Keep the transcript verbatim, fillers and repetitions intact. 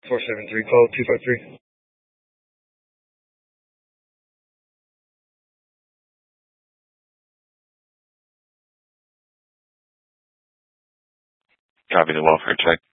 four seven three, call two five three. Copy the welfare check.